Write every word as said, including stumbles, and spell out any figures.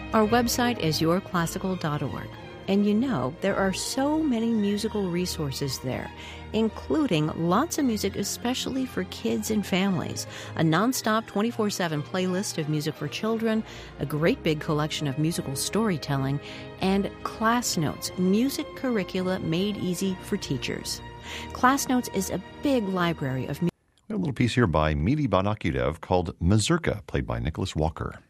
Our website is your classical dot org. And you know, there are so many musical resources there, including lots of music especially for kids and families, a nonstop twenty-four seven playlist of music for children, a great big collection of musical storytelling, and Class Notes, music curricula made easy for teachers. Class Notes is a big library of music. A little piece here by Mili Banakirev called Mazurka, played by Nicholas Walker.